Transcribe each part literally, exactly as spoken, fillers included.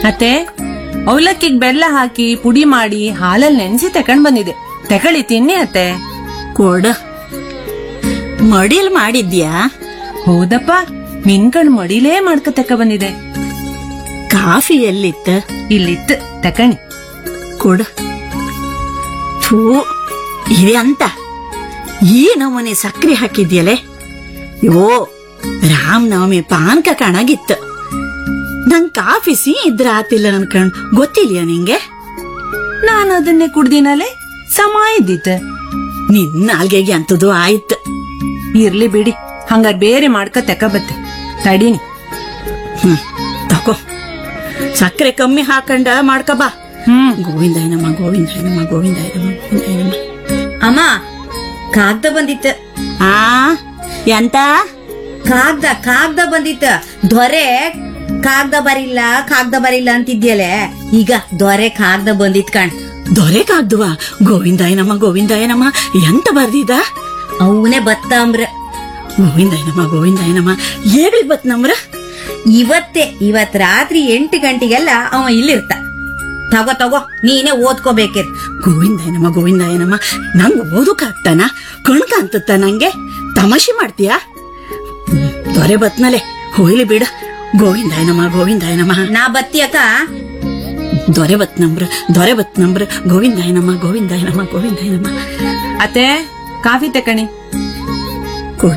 ಅತ್ತೆ, ಅವಲಕ್ಕಿಗ್ ಬೆಲ್ಲ ಹಾಕಿ ಪುಡಿ ಮಾಡಿ ಹಾಲಲ್ಲಿ ನೆನೆಸಿ ತಕೊಂಡ್ ಬಂದಿದೆ. ತಗೊಳ್ಳಿ, ತಿನ್ನಿ ಅತ್ತೆ. ಕೊಡ. ಮಡಿಲ್ ಮಾಡಿದ್ಯಾ? ಹೌದಪ್ಪ, ಮಿನ್ಕಣ್ ಮಡಿಲೇ ಮಾಡ್ಕ ತಕ ಬಂದಿದೆ. ಕಾಫಿ ಎಲ್ಲಿತ್ತ? ಇಲ್ಲಿತ್ತು, ತಕಣಿ. ಕೊಡ. ಥೂ, ಇದೆ ಅಂತ ಈ ನಮೂನೆ ಸಕ್ಕರೆ ಹಾಕಿದ್ಯಲೆ. ಯೋ, ರಾಮನವಮಿ ಪಾನಕ ಕಾಣಾಗಿತ್ತು. ನಂಗ್ ಕಾಫಿ ಸಿ ಇದ್ರ ಆತಿಲ್ಲ ನನ್ಕಣ್ ಗೊತ್ತಿಲ್ಯಾ ನಿಂಗೆ? ನಾನು ಅದನ್ನೇ ಕುಡ್ದಿನಲೆ, ಸಮ ಇದ್ದಿತ್ತು. ನಿನ್ನ ನಾಲ್ಗೆಗೆ ಅಂತದ್ದು ಆಯ್ತು. ಇರ್ಲಿ ಬಿಡಿ, ಹಂಗಾರ್ ಬೇರೆ ಮಾಡ್ಕ ತಕ ಬತ್ತೆ. ತಡೀನಿ. ಹ್ಮ್, ತಕೋ. ಸಕ್ಕರೆ ಕಮ್ಮಿ ಹಾಕಂಡ ಮಾಡ್ಕ ಬಾ. ಹ್ಮ್. ಗೋವಿಂದಾಯನಮ್ಮ, ಗೋವಿಂದಾಯನಮ್ಮ, ಗೋವಿಂದಾಯನಮ್ಮ, ಗೋವಿಂದಾಯನಮ್ಮ. ಅಮ್ಮ, ಕಾಗ್ದ ಬಂದಿತ್ತ. ಆ ಎಂತ? ಕಾಗ್ದ ಕಾಗ್ದ ಬಂದಿತ್ತ. ದೊರೆ ಕಾಗ್ದ ಬರಿಲ್ಲ ಕಾಗ್ದ ಬರಿಲ್ಲ ಅಂತಿದ್ಯಲೆ, ಈಗ ದೊರೆ ಕಾಗ್ದ ಬಂದಿತ್ ಕಣ್. ದೊರೆಕಾಗ್ದುವ? ಗೋವಿಂದಾಯನಮ್ಮ, ಗೋವಿಂದಾಯನಮ್ಮ ಎಂತ ಬರ್ದಿದ? ಅವನೇ ಬತ್ತಂಬ್ರ. ಗೋವಿಂದಾಯನಮ್ಮ, ಗೋವಿಂದಾಯನಮ್ಮ ಏಳಿ ಬತ್ ನಮ್ರ. ಇವತ್ತೇ ಇವತ್ ರಾತ್ರಿ ಎಂಟು ಗಂಟೆಗೆಲ್ಲ ಅವ ಇಲ್ಲಿರ್ತ. ತಗೋ ತಗೋ, ನೀನೇ ಓದ್ಕೋಬೇಕಿರ್. ಗೋವಿಂದಾಯನಮ್ಮ, ಗೋವಿಂದಾಯನಮ್ಮ ನಂಗ್ ಓದಕ್ಕಾಗ್ತಾನ? ಕಣ್ಕ ಅಂತತ್ತ ನಂಗೆ. ತಮಾಷೆ ಮಾಡ್ತೀಯಾ? ದೊರೆ ಬತ್ನಲೆ, ಹೋಯ್ಲಿ ಬಿಡ. ಗೋವಿಂದಾಯನಮ್ಮ, ಗೋವಿಂದಾಯನಮ್ಮ. ನಾ ಬತ್ತಿ ಅಕ್ಕ. ದೊರೆ ಬತ್ ನಮ್ರ, ದೊರೆ ಬತ್ ನಮ್ರ. ಗೋವಿಂದಾಯನಮ್ಮ, ಗೋವಿಂದಾಯನಮ್ಮ, ಗೋವಿಂದಾಯನಮ್ಮ. ಅತ್ತೆ, ಕಾಫಿ ತಕಣಿ. ಕೊಡ.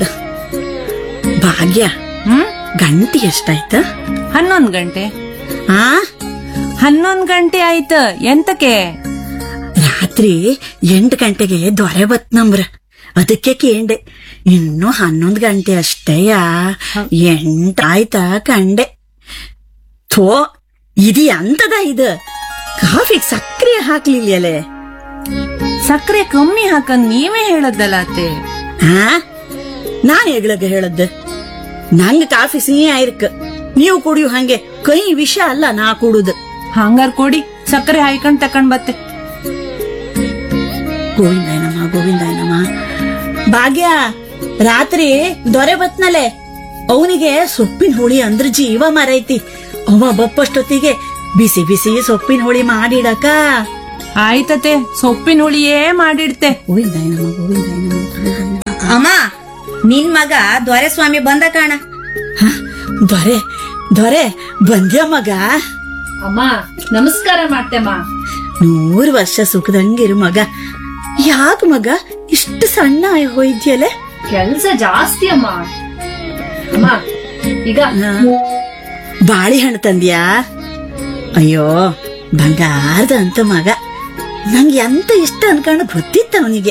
ಭಾಗ್ಯ, ಹ್ಮ್. ಗಂಟೆ ಎಷ್ಟಾಯ್ತ? ಹನ್ನೊಂದ್ ಗಂಟೆ. ಆ ಹನ್ನೊಂದ್ ಗಂಟೆ ಆಯ್ತು. ಎಂತಕ್ಕೆ? ರಾತ್ರಿ ಎಂಟು ಗಂಟೆಗೆ ದೊರೆ ಬತ್ ನಮ್ರ, ಅದಕ್ಕೆ ಕೇಂಡೆ. ಇನ್ನು ಹನ್ನೊಂದ್ ಗಂಟೆ ಅಷ್ಟೇಯ, ಎಂಟಾಯ್ತಾ ಕಂಡೆ. ಥೋ, ಇದು ಎಂತದ ಇದು? ಕಾಫಿಗ್ ಸಕ್ಕರೆ ಹಾಕ್ಲಿಲ್ಲಲೆ. ಸಕ್ಕರೆ ಕಮ್ಮಿ ಹಾಕಂದ್ ನೀವೇ ಹೇಳದ್ದಲ್ಲ ಅತ್ತೆ. ಹಾ, ನಾನ್ ಹೆಗ್ಳಗ ಹೇಳದ್ದು. ನಂಗ ಕಾಫಿ ಸಿಹಿ ಆಯ್ರಕ್, ನೀವು ಕುಡಿಯು ಹಂಗೆ. ಕೈ ವಿಷ ಅಲ್ಲ ನಾ ಕುಡುದು. ಹಂಗಾರ್ ಕೊಡಿ, ಸಕ್ಕರೆ ಹಾಯ್ಕೊಂಡ್ ತಕೊಂಡ್ ಬತ್ತೆ. ಗೋವಿಂದಾಯನಮ್ಮ, ಗೋವಿಂದಾಯನಮ್ಮ. ಭಾಗ್ಯ, ರಾತ್ರಿ ದೊರೆ ಬತ್ನಲೆ, ಅವನಿಗೆ ಸೊಪ್ಪಿನ ಹುಳಿ ಅಂದ್ರ ಜೀವ ಮರೈತಿ. ಅವ ಬಪ್ಪಷ್ಟೊತ್ತಿಗೆ ಬಿಸಿ ಬಿಸಿ ಸೊಪ್ಪಿನ ಹುಳಿ ಮಾಡಿಡಕ. ಆಯ್ತತೆ, ಸೊಪ್ಪಿನ ಹುಳಿಯೇ ಮಾಡಿಡ್ತೆ. ಗೋವಿಂದಾಯನಮ್ಮ, ಗೋವಿಂದಾಯನಮ್ಮ. ಅಮ್ಮ, ನಿನ್ ಮಗ ದೊರೆ ಸ್ವಾಮಿ ಬಂದ ಕಾಣ. ಹ, ದೊರೆ ದೊರೆ ಬಂದ್ಯ ಮಗ? ಅಮ್ಮ, ನಮಸ್ಕಾರ ಮಾಡ್ತೆಮ್ಮ. ನೂರು ವರ್ಷ ಸುಖದಂಗಿರು ಮಗ. ಯಾಕ ಮಗ ಇಷ್ಟು ಸಣ್ಣ ಆಗಿ ಹೋಯ್ದ್ಯಲೆ? ಕೆಲ್ಸ ಜಾಸ್ತಿ ಅಮ್ಮ. ಅಮ್ಮ, ಈಗ ಬಾಳೆಹಣ್ಣು ತಂದ್ಯಾ? ಅಯ್ಯೋ, ಬಂಗಾರದ ಅಂತ ಮಗ. ನಂಗೆ ಎಂತ ಇಷ್ಟ ಅನ್ಕೊಂಡು ಗೊತ್ತಿತ್ತ ಅವನಿಗೆ.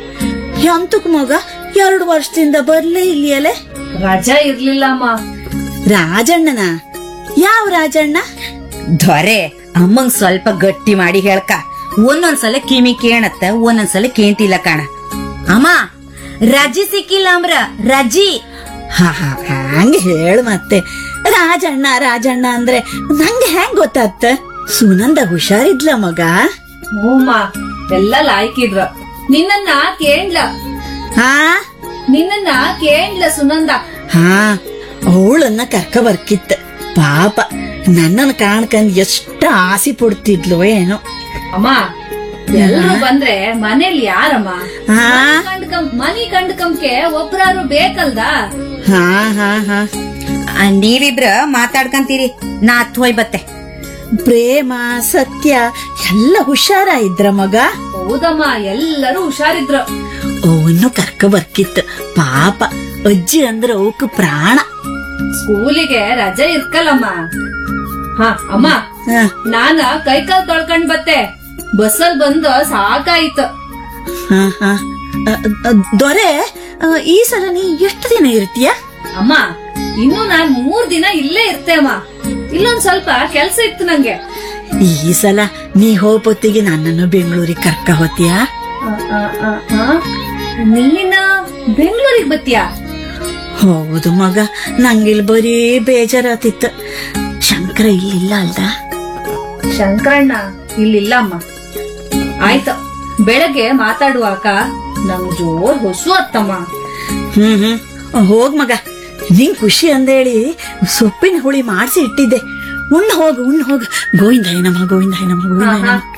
ಎಂತಕ್ ಮಗ ಎರಡು ವರ್ಷದಿಂದ ಬರ್ಲೇ ಇಲ್ಲಿಯಲೆ? ರಜಾ ಇರ್ಲಿಲ್ಲ ಅಮ್ಮ. ರಾಜಣ್ಣನ? ಯಾವ ರಾಜಣ್ಣ? ದೊರೆ ಅಮ್ಮಂಗ್ ಸ್ವಲ್ಪ ಗಟ್ಟಿ ಮಾಡಿ ಹೇಳ್ಕ. ಒಂದೊಂದ್ಸಲ ಕಿಮಿ ಕೇಣತ್ತ, ಒಂದೊಂದ್ಸಲ ಕೇಂತಿಲ್ಲ ಕಾಣ. ಅಮ್ಮ, ರಜಿ ಸಿಕ್ಕಿಲ್ಲ ಅಮ್ರ, ರಜಿ. ಹಾ ಹಾ ಹಂಗೆ ಹೇಳು ಮತ್ತೆ. ರಾಜಣ್ಣ ರಾಜಣ್ಣ ಅಂದ್ರೆ ನಂಗೆ ಹೆಂಗ್ ಗೊತ್ತಾತ್ತ? ಸುನಂದ ಹುಷಾರಿದ್ಲ ಮಗ? ಹೂಮ್ಮ, ಎಲ್ಲ ಲಾಯ್ಕಿದ್ರ. ನಿನ್ನನ್ನ ಕೇಂಡ್ಲ ಹಾ ನಿನ್ನನ್ನ ಕೇಂಡ್ಲ ಸುನಂದ. ಹಾ, ಅವಳನ್ನ ಕರ್ಕ ಬರ್ಕಿತ್ತ. ಪಾಪ ನನ್ನನ್ನು ಕಾಣ್ಕಂದ್ ಎಷ್ಟ ಆಸೆ ಪಡ್ತಿದ್ಲು ಏನೋ. ಅಮ್ಮ, ಎಲ್ರು ಬಂದ್ರೆ ಮನೇಲಿ ಯಾರಮ್ಮ? ಹಾ ಕಂಡ್ಕಂ ಮನಿ ಕಂಡ್ಕಂಕೆ ಒಬ್ರಾರು ಬೇಕಲ್ದ? ಹಾ ಹಾ ಹಾ ಆ, ನೀವಿಬ್ರ ಮಾತಾಡ್ಕಂತೀರಿ, ನಾ ಹತ್ ಹೋಯ್ ಬತ್ತೆ. ಪ್ರೇಮ ಸತ್ಯ ಎಲ್ಲ ಹುಷಾರ ಇದ್ರ ಮಗ? ಹೌದಮ್ಮ, ಎಲ್ಲರೂ ಹುಷಾರಿದ್ರು. ಅವನು ಕರ್ಕ ಬರ್ಕಿತ್ತು. ಪಾಪ ಅಜ್ಜಿ ಅಂದ್ರ ಅವಕ್ ಪ್ರಾಣ. ಸ್ಕೂಲಿಗೆ ರಜೆ ಇರ್ಕಲ್ಲಮ್ಮ. ಹಾ ಅಮ್ಮ, ಹ, ನಾನ ಕೈಕಾಲ್ ತೊಳ್ಕೊಂಡ್ ಬತ್ತೆ. ಬಸ್ಸಲ್ ಬಂದು ಸಾಕಾಯ್ತು. ಹ, ಹ. ಅ, ಅ, ದೊರೆ, ಅ, ಈ ಸಲ ನೀ ಎಷ್ಟು ದಿನ ಇರ್ತೀಯ? ಅಮ್ಮ, ಇನ್ನು ನಾನ್ ಮೂರ್ ದಿನ ಇಲ್ಲೇ ಇರ್ತೆ ಅಮ್ಮ. ಇಲ್ಲೊಂದ್ ಸ್ವಲ್ಪ ಕೆಲ್ಸ ಇತ್ತು ನಂಗೆ. ಈ ಸಲ ನೀ ಹೋಗ್ಬೊತ್ತಿಗೆ ನನ್ನನ್ನು ಬೆಂಗಳೂರಿಗೆ ಕರ್ಕ ಹೋತೀಯಾ? ಆ, ಆ, ಆ, ಆ. ನೀನ ಬೆಂಗಳೂರಿಗೆ ಬತ್ತೀಯಾ? ಹೌದು ಮಗ, ನಂಗಿಲ್ ಬರೀ ಬೇಜಾರಾತಿತ್ತು. ಶಂಕರ ಇಲ್ಲಿಲ್ಲ ಅಲ್ದ? ಶಂಕರಣ್ಣ ಇಲ್ಲಿಲ್ಲ ಅಮ್ಮ. ಆಯ್ತು, ಬೆಳಗ್ಗೆ ಮಾತಾಡುವಾಗ ನಂಗ್ ಜೋರ್ ಹೊಸು ಅತ್ತಮ್ಮ. ಹ್ಮ್ ಹ್ಮ್ ಹೋಗ್ ಮಗ. ನಿಂಗ್ ಖುಷಿ ಅಂದೇಳಿ ಸೊಪ್ಪಿನ ಹುಳಿ ಮಾಡಿಸಿ ಇಟ್ಟಿದ್ದೆ. ಉಣ್ಣು ಹೋಗು ಉಣ್ಣು ಹೋಗು ಗೋವಿಂದಾಯ ನಮ ಗೋವಿಂದಾಯ ನಮ ಗೋವಿಂದಾಯ ನಮ